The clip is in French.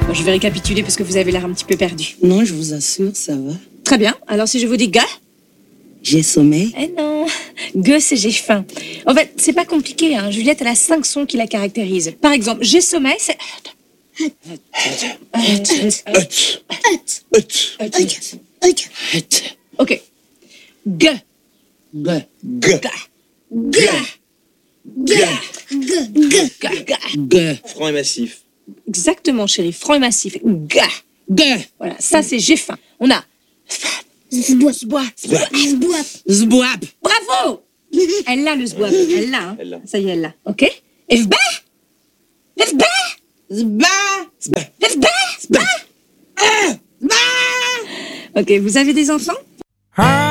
Bon, je vais récapituler parce que vous avez l'air un petit peu perdu. Non, je vous assure, ça va. Très bien. Alors, si je vous dis ga? J'ai sommeil. Eh non. Ge, c'est j'ai faim. En fait, c'est pas compliqué, hein. Juliette, elle a 5 sons qui la caractérisent. Par exemple, j'ai sommeil, c'est... Ok. Ge. Franc et massif. Exactement, chérie. Franc et massif. Ga. Voilà, ça, c'est j'ai faim. On a... Zboap. Zboap. Bravo. Elle l'a, le zboap. Elle l'a, hein. Elle l'a. Ça y est, elle l'a. Ok. Fba. Zba. Ok, vous avez des enfants?